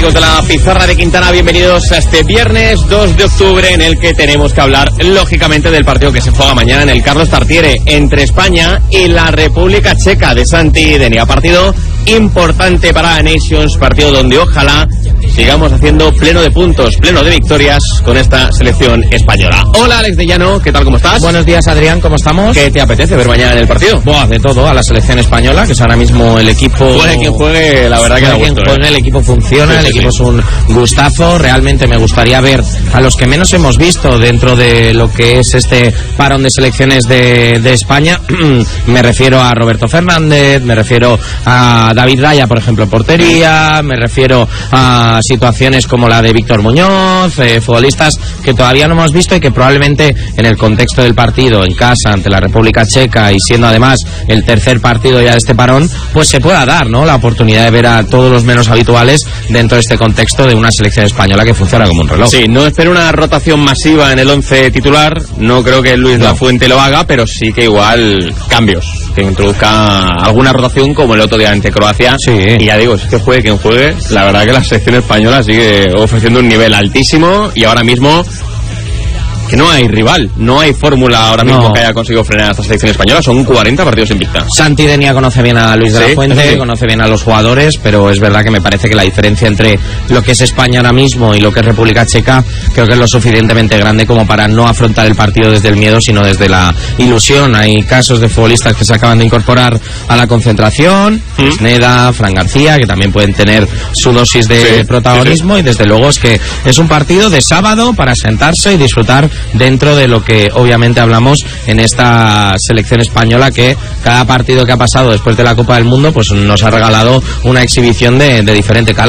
amigos de la Pizarra de Quintana, bienvenidos a este viernes 2 de octubre en el que tenemos que hablar, lógicamente, del partido que se juega mañana en el Carlos Tartiere entre España y la República Checa de Santi Denia. Partido importante para Nations, partido donde ojalá sigamos haciendo pleno de puntos, pleno de victorias con esta selección española. Hola Alex de Llano, ¿qué tal? ¿Cómo estás? Buenos días, Adrián, ¿cómo estamos? ¿Qué te apetece ver mañana en el partido? Buah, de todo, a la selección española, que es ahora mismo el equipo... Juegue quien juegue, la verdad que da gusto, juegue, el equipo funciona, el equipo es un gustazo. Realmente me gustaría ver a los que menos hemos visto dentro de lo que es este parón de selecciones de España. Me refiero a Roberto Fernández, me refiero a David Raya, por ejemplo, en portería, me refiero a situaciones como la de Víctor Muñoz, futbolistas que todavía no hemos visto y que probablemente en el contexto del partido en casa ante la República Checa y siendo además el tercer partido ya de este parón, pues se pueda dar, ¿no?, la oportunidad de ver a todos los menos habituales dentro de este contexto de una selección española que funciona como un reloj. Sí, no espero una rotación masiva en el 11 titular, no creo que Luis Lafuente lo haga, pero sí que igual cambios, que introduzca alguna rotación como el otro día ante Croacia. Sí. Y ya digo, es que juegue quien juegue, la verdad que la selección española sigue ofreciendo un nivel altísimo y ahora mismo que no hay rival, no hay fórmula ahora mismo que haya conseguido frenar a esta selección española. Son 40 partidos invicta. Santi Denia conoce bien a Luis de la Fuente, conoce bien a los jugadores, pero es verdad que me parece que la diferencia entre lo que es España ahora mismo y lo que es República Checa creo que es lo suficientemente grande como para no afrontar el partido desde el miedo, sino desde la ilusión. Hay casos de futbolistas que se acaban de incorporar a la concentración, Sneda, Fran García, que también pueden tener su dosis de protagonismo, y desde luego es que es un partido de sábado para sentarse y disfrutar dentro de lo que obviamente hablamos en esta selección española, que cada partido que ha pasado después de la Copa del Mundo pues nos ha regalado una exhibición de diferente calado.